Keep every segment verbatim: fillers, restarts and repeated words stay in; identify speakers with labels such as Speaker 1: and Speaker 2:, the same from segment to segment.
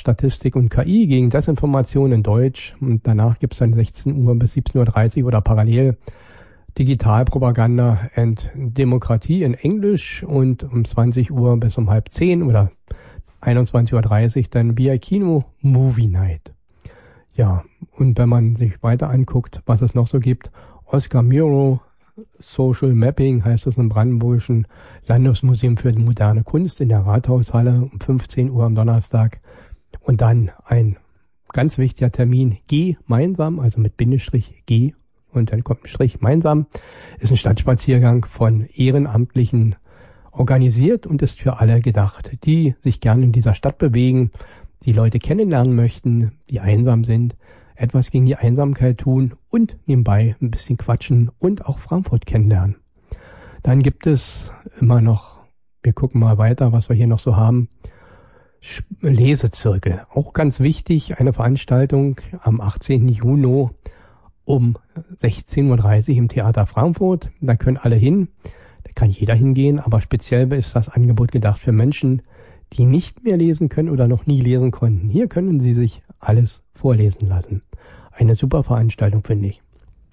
Speaker 1: Statistik und K I gegen Desinformation in Deutsch. Und danach gibt's dann sechzehn Uhr bis siebzehn Uhr dreißig oder parallel Digitalpropaganda und Demokratie in Englisch und um zwanzig Uhr bis um halb zehn oder einundzwanzig Uhr dreißig dann via Kino Movie Night. Ja, und wenn man sich weiter anguckt, was es noch so gibt, Oscar Miro Social Mapping heißt es im Brandenburgischen Landesmuseum für moderne Kunst in der Rathaushalle um fünfzehn Uhr am Donnerstag. Und dann ein ganz wichtiger Termin, gemeinsam, also mit Bindestrich G und dann kommt ein Strich, gemeinsam, ist ein Stadtspaziergang von Ehrenamtlichen organisiert und ist für alle gedacht, die sich gerne in dieser Stadt bewegen, die Leute kennenlernen möchten, die einsam sind, etwas gegen die Einsamkeit tun und nebenbei ein bisschen quatschen und auch Frankfurt kennenlernen. Dann gibt es immer noch, wir gucken mal weiter, was wir hier noch so haben, Lesezirkel. Auch ganz wichtig, eine Veranstaltung am achtzehnten Juni um sechzehn Uhr dreißig im Theater Frankfurt. Da können alle hin, da kann jeder hingehen, aber speziell ist das Angebot gedacht für Menschen, die nicht mehr lesen können oder noch nie lesen konnten. Hier können sie sich alles vorlesen lassen. Eine super Veranstaltung, finde ich.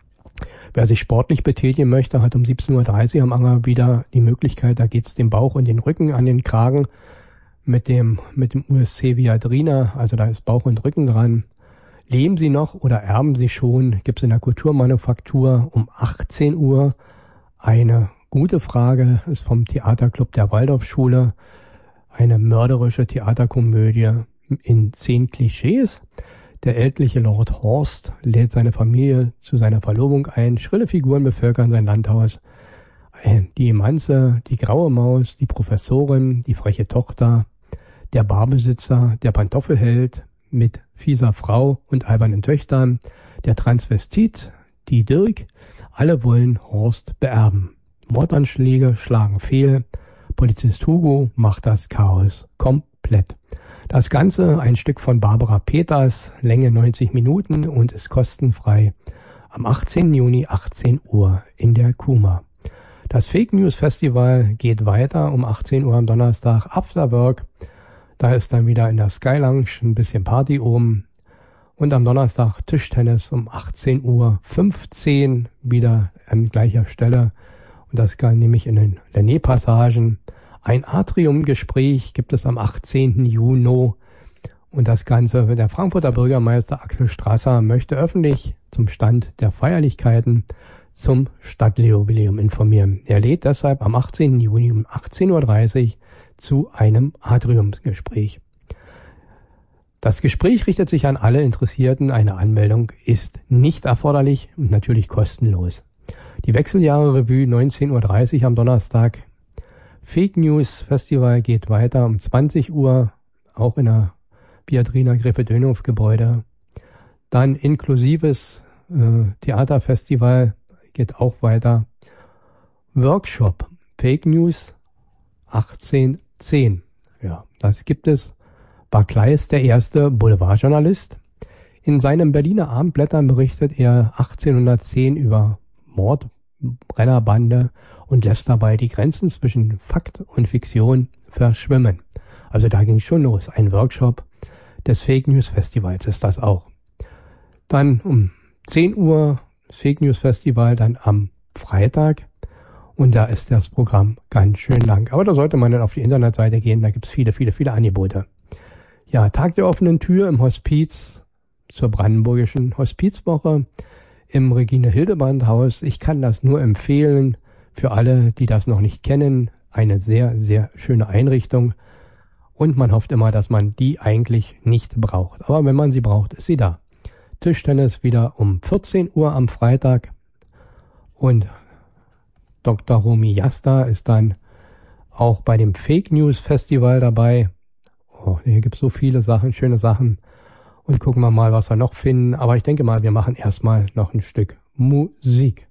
Speaker 1: Wer sich sportlich betätigen möchte, hat um siebzehn Uhr dreißig am Anger wieder die Möglichkeit, da geht's den Bauch und den Rücken an den Kragen mit dem mit dem U S C Viadrina, also da ist Bauch und Rücken dran. Leben Sie noch oder erben Sie schon? Gibt's in der Kulturmanufaktur um achtzehn Uhr eine gute Frage, ist vom Theaterclub der Waldorfschule, eine mörderische Theaterkomödie in zehn Klischees. Der ältliche Lord Horst lädt seine Familie zu seiner Verlobung ein. Schrille Figuren bevölkern sein Landhaus. Die Emanze, die graue Maus, die Professorin, die freche Tochter, der Barbesitzer, der Pantoffelheld mit fieser Frau und albernen Töchtern, der Transvestit, die Dirk, alle wollen Horst beerben. Mordanschläge schlagen fehl. Polizist Hugo macht das Chaos komplett. Das Ganze ein Stück von Barbara Peters, Länge neunzig Minuten und ist kostenfrei am achtzehnten Juni achtzehn Uhr in der Kuma. Das Fake News Festival geht weiter um achtzehn Uhr am Donnerstag After Work. Da ist dann wieder in der Sky Lounge ein bisschen Party oben. Und am Donnerstag Tischtennis um achtzehn Uhr fünfzehn wieder an gleicher Stelle. Und das kann nämlich in den Lenné-Passagen. Ein Atriumgespräch gibt es am achtzehnten Juni und das Ganze, der Frankfurter Bürgermeister Axel Strasser möchte öffentlich zum Stand der Feierlichkeiten zum Stadtjubiläum informieren. Er lädt deshalb am achtzehnten Juni um achtzehn Uhr dreißig zu einem Atriumsgespräch. Das Gespräch richtet sich an alle Interessierten. Eine Anmeldung ist nicht erforderlich und natürlich kostenlos. Die Wechseljahre-Revue neunzehn Uhr dreißig am Donnerstag. Fake News Festival geht weiter um zwanzig Uhr, auch in der Viadrina Gräfe-Dönhoff Gebäude. Dann inklusives äh, Theaterfestival geht auch weiter. Workshop Fake News achtzehn zehn. Ja, das gibt es. Barclay ist der erste Boulevardjournalist. In seinen Berliner Abendblättern berichtet er achtzehnhundertzehn über Mord, Brennerbande und lässt dabei die Grenzen zwischen Fakt und Fiktion verschwimmen. Also da ging schon los. Ein Workshop des Fake News Festivals ist das auch. Dann um zehn Uhr das Fake News Festival, dann am Freitag. Und da ist das Programm ganz schön lang. Aber da sollte man dann auf die Internetseite gehen. Da gibt's viele, viele, viele Angebote. Ja, Tag der offenen Tür im Hospiz zur Brandenburgischen Hospizwoche im Regine-Hildebrandt-Haus. Ich kann das nur empfehlen für alle, die das noch nicht kennen. Eine sehr, sehr schöne Einrichtung. Und man hofft immer, dass man die eigentlich nicht braucht. Aber wenn man sie braucht, ist sie da. Tischtennis wieder um vierzehn Uhr am Freitag. Und Doktor Romy Jasta ist dann auch bei dem Fake News Festival dabei. Oh, hier gibt's so viele Sachen, schöne Sachen. Und gucken wir mal, was wir noch finden. Aber ich denke mal, wir machen erstmal noch ein Stück Musik.